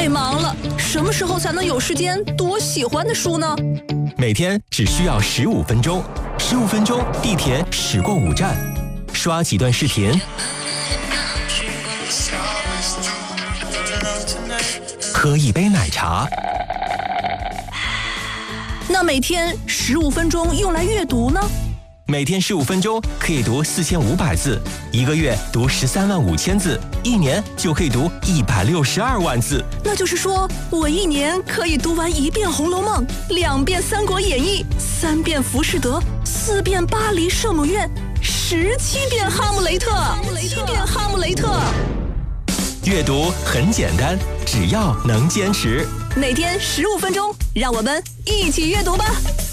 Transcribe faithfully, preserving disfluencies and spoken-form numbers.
太忙了，什么时候才能有时间读我喜欢的书呢？ 每天只需要十五分钟，十五分钟地铁驶过五站，刷几段视频，喝一杯奶茶。 那每天十五分钟用来阅读呢？ 每天十五分钟可以读四千五百字，一个月读十三万五千字，一年就可以读一百六十二万字。 那就是说，我一年可以读完一遍《红楼梦》，两遍《三国演义》，三遍《浮士德》，四遍《巴黎圣母院》，十七遍《哈姆雷特》，十七遍《哈姆雷特》。 阅读很简单，只要能坚持。 每天十五分钟，让我们一起阅读吧。